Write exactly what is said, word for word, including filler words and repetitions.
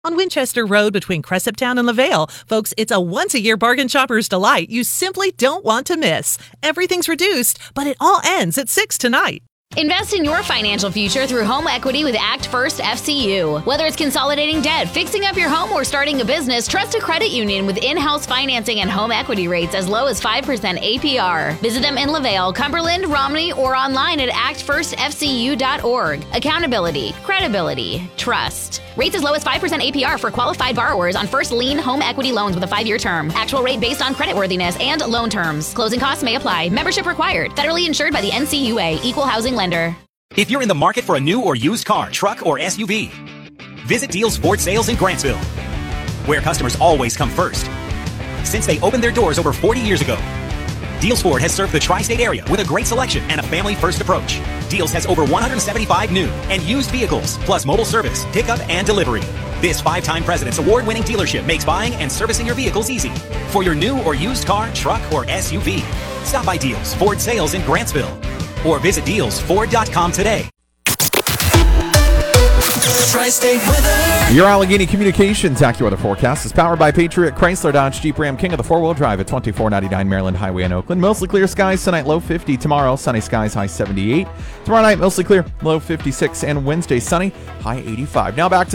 On Winchester Road between Cresaptown and LaVale. Folks, it's a once-a-year bargain shopper's delight you simply don't want to miss. Everything's reduced, but it all ends at six tonight. Invest in your financial future through home equity with Act First F C U. Whether it's consolidating debt, fixing up your home, or starting a business, trust a credit union with in-house financing and home equity rates as low as five percent A P R. Visit them in LaVale, Cumberland, Romney, or online at act first f c u dot org. Accountability, credibility, trust. Rates as low as five percent A P R for qualified borrowers on first lien home equity loans with a five-year term. Actual rate based on creditworthiness and loan terms. Closing costs may apply. Membership required. Federally insured by the N C U A. Equal housing lender. If you're in the market for a new or used car, truck, or S U V, visit Deals Ford Sales in Grantsville, where customers always come first. Since they opened their doors over forty years ago, Deals Ford has served the tri-state area with a great selection and a family-first approach. Deals has over one hundred seventy-five new and used vehicles, plus mobile service, pickup, and delivery. This five-time President's Award-winning dealership makes buying and servicing your vehicles easy. For your new or used car, truck, or S U V, stop by Deals Ford Sales in Grantsville or visit deals ford dot com today. Tri-State weather. Your Allegheny Communications AccuWeather forecast is powered by Patriot Chrysler Dodge Jeep Ram King of the four-wheel drive at twenty-four ninety-nine Maryland Highway in Oakland. Mostly clear skies tonight, low fifty. Tomorrow, sunny skies, high seventy-eight. Tomorrow night, mostly clear, low fifty-six. And Wednesday, sunny, high eighty-five. Now back to